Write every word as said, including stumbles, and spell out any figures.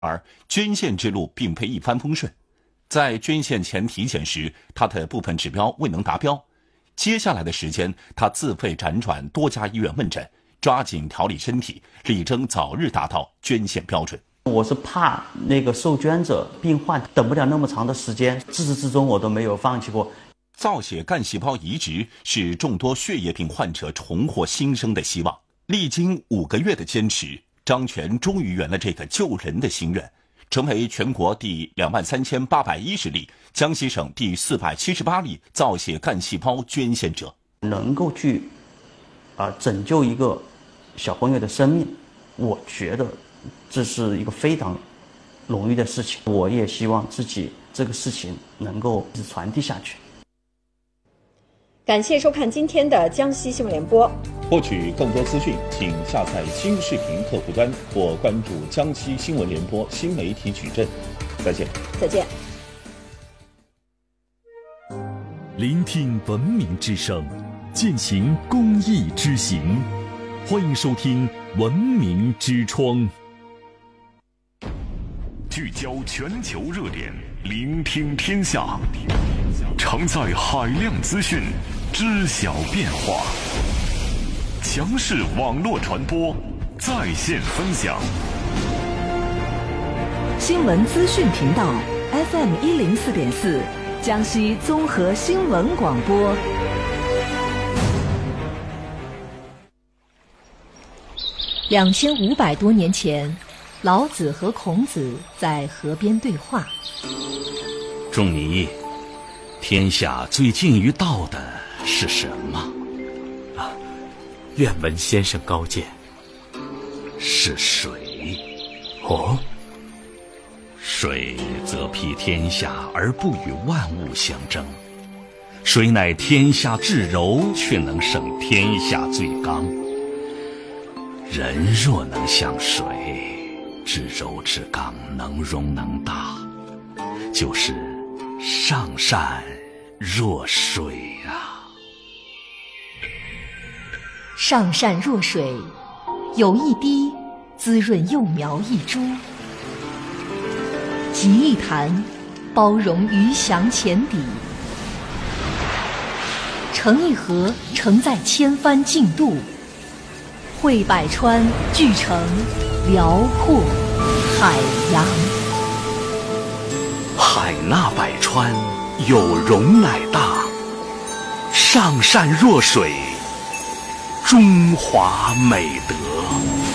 而捐献之路并非一帆风顺，在捐献前体检时，他的部分指标未能达标。接下来的时间，他自费辗转多家医院问诊，抓紧调理身体，力争早日达到捐献标准。 我是怕那个受捐者病患等不了那么长的时间，自始至终我都没有放弃过。 造血干细胞移植是众多血液病患者重获新生的希望。历经五个月的坚持，张全终于圆了这个救人的心愿，成为全国第两万三千八百一十例、江西省第四百七十八例造血干细胞捐献者。 能够去啊、呃、拯救一个小朋友的生命，我觉得这是一个非常荣誉的事情。我也希望自己这个事情能够一直传递下去。 感谢收看今天的江西新闻联播。 获取更多资讯，请下载新视频客户端或关注江西新闻联播新媒体矩阵。再见。 再见。 聆听文明之声，践行公益之行。欢迎收听文明之窗， 聚焦全球热点，聆听天下，承载海量资讯，知晓变化。强势网络传播，在线分享。 新闻资讯频道 F M 一零四点四，江西综合新闻广播。两千五百多年前，老子和孔子在河边对话。 仲尼，天下最近于道的是什么？ 啊，愿闻先生高见。 是水。 哦， 水则辟天下而不与万物相争，水乃天下至柔，却能胜天下最刚。人若能像水，至柔至刚，能容能大，就是上善若水啊。 上善若水，有一滴滋润幼苗一株，集一坛包容鱼翔浅底，成一河承载千帆竞渡，汇百川聚成辽阔海洋。 海纳百川，有容乃大，上善若水，中华美德。